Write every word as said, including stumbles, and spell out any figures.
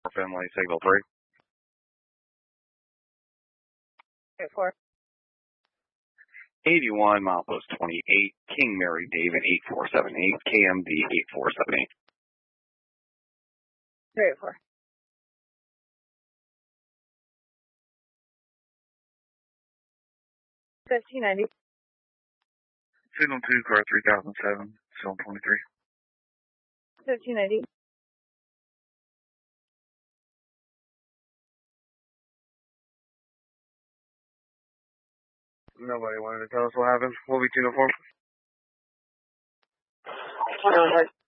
Finley, signal three. Eight four. eighty-one, milepost twenty-eight, King Mary David eight four seven eight, K M D eight four seven eight. three eight four. fifteen ninety. Signal two, car three thousand seven, zone twenty-three. fifteen ninety. Nobody wanted to tell us what happened. We'll be two to four.